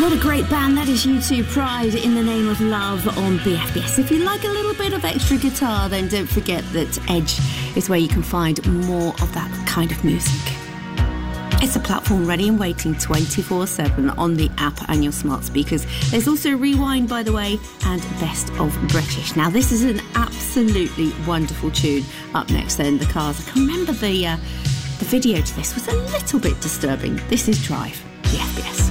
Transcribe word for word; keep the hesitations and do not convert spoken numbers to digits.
What a great band. That is U two Pride, In the Name of Love on B F B S. If you like a little bit of extra guitar, then don't forget that Edge is where you can find more of that kind of music. It's a platform ready and waiting twenty-four seven on the app and your smart speakers. There's also Rewind, by the way, and Best of British. Now, this is an absolutely wonderful tune. Up next, then, The Cars. I can remember the, uh, the video to this was a little bit disturbing. This is Drive, B F B S.